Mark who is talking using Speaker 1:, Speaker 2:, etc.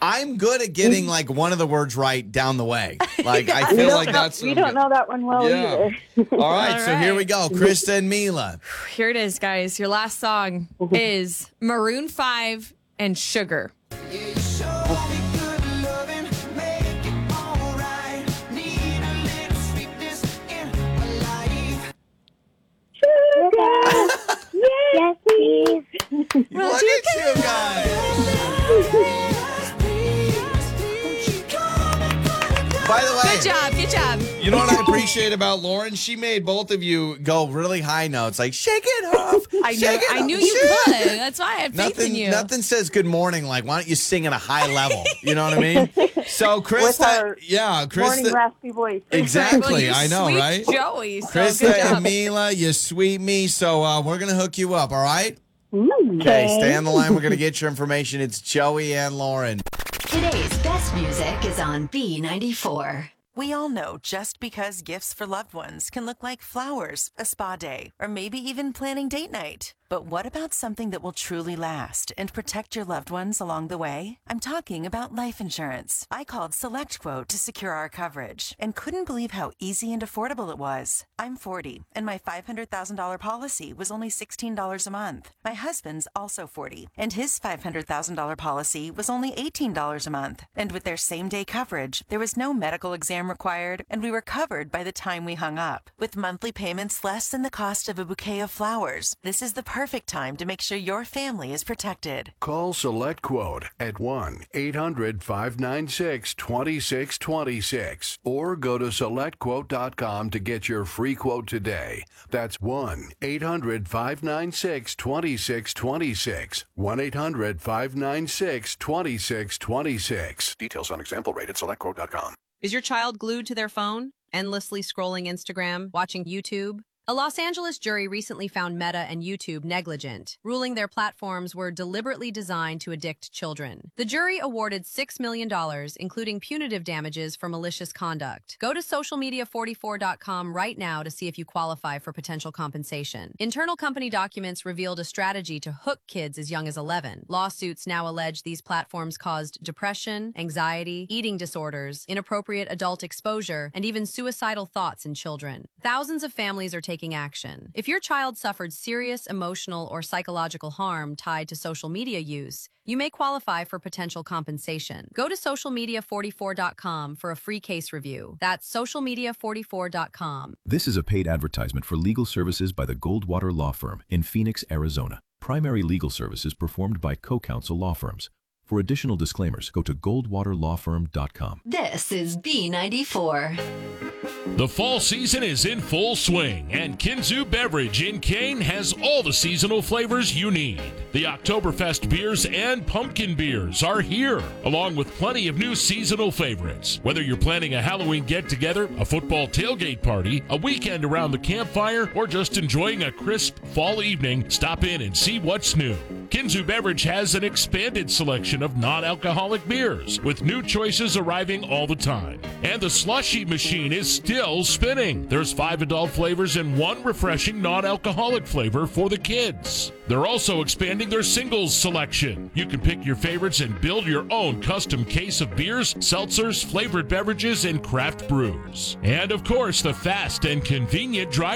Speaker 1: I'm good at getting like one of the words right down the way. Like I feel like that's
Speaker 2: we don't know that one well either.
Speaker 1: All right, so here we go. Krista and Mila.
Speaker 3: Here it is, guys. Your last song is Maroon 5 and Sugar.
Speaker 2: Yes, please.
Speaker 1: Look at you guys. By the way,
Speaker 3: Good job.
Speaker 1: you know what I appreciate about Lauren? She made both of you go really high notes, like shake it off.
Speaker 3: I knew you could. That's why I had faith in you.
Speaker 1: Nothing says good morning like, why don't you sing at a high level? You know what I mean? So
Speaker 2: With our
Speaker 1: Krista,
Speaker 2: morning raspy voice.
Speaker 1: exactly.
Speaker 3: Well,
Speaker 1: I know,
Speaker 3: sweet
Speaker 1: right?
Speaker 3: Joey. So
Speaker 1: Krista
Speaker 3: good
Speaker 1: and
Speaker 3: job.
Speaker 1: Mila, you sweet me. So we're gonna hook you up. All right?
Speaker 2: Okay.
Speaker 1: Stay on the line. We're gonna get your information. It's Joey and Lauren.
Speaker 4: Today's best music is on B94.
Speaker 5: We all know just because gifts for loved ones can look like flowers, a spa day, or maybe even planning date night. But what about something that will truly last and protect your loved ones along the way? I'm talking about life insurance. I called SelectQuote to secure our coverage and couldn't believe how easy and affordable it was. I'm 40, and my $500,000 policy was only $16 a month. My husband's also 40, and his $500,000 policy was only $18 a month. And with their same-day coverage, there was no medical exam required, and we were covered by the time we hung up. With monthly payments less than the cost of a bouquet of flowers, this is the perfect time to make sure your family is protected.
Speaker 6: Call SelectQuote at 1-800-596-2626 or go to SelectQuote.com to get your free quote today. That's 1-800-596-2626. 1-800-596-2626. Details on example rate at SelectQuote.com.
Speaker 7: Is your child glued to their phone, endlessly scrolling Instagram, watching YouTube? A Los Angeles jury recently found Meta and YouTube negligent, ruling their platforms were deliberately designed to addict children. The jury awarded $6 million, including punitive damages for malicious conduct. Go to socialmedia44.com right now to see if you qualify for potential compensation. Internal company documents revealed a strategy to hook kids as young as 11. Lawsuits now allege these platforms caused depression, anxiety, eating disorders, inappropriate adult exposure, and even suicidal thoughts in children. Thousands of families are taking action. If your child suffered serious emotional or psychological harm tied to social media use, you may qualify for potential compensation. Go to socialmedia44.com for a free case review. That's socialmedia44.com.
Speaker 8: This is a paid advertisement for legal services by the Goldwater Law Firm in Phoenix, Arizona. Primary legal services performed by co-counsel law firms. For additional disclaimers, go to goldwaterlawfirm.com.
Speaker 4: This is B94.
Speaker 9: The fall season is in full swing, and Kinzu Beverage in Kane has all the seasonal flavors you need. The Oktoberfest beers and pumpkin beers are here, along with plenty of new seasonal favorites. Whether you're planning a Halloween get-together, a football tailgate party, a weekend around the campfire, or just enjoying a crisp fall evening, stop in and see what's new. Kinzu Beverage has an expanded selection of non-alcoholic beers, with new choices arriving all the time. And the slushie machine is still spinning. There's 5 adult flavors and 1 refreshing non-alcoholic flavor for the kids. They're also expanding their singles selection. You can pick your favorites and build your own custom case of beers, seltzers, flavored beverages, and craft brews. And of course, the fast and convenient drive